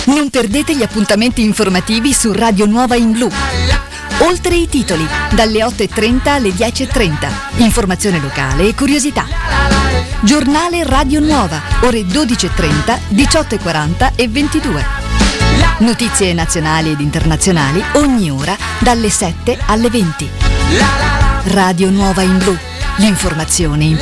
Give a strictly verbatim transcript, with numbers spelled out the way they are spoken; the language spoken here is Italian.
Non perdete gli appuntamenti informativi su Radio Nuova in Blu. Oltre i titoli, dalle otto e trenta alle dieci e trenta. Informazione locale e curiosità. Giornale Radio Nuova, ore dodici e trenta, diciotto e quaranta e ventidue. Notizie nazionali ed internazionali ogni ora dalle sette alle venti. Radio Nuova in Blu, l'informazione in